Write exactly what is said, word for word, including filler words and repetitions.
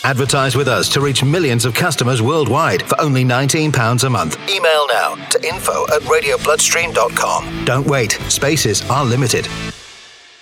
Advertise with us to reach millions of customers worldwide for only nineteen pounds a month. Email now to info at radio bloodstream dot com. Don't wait. Spaces are limited.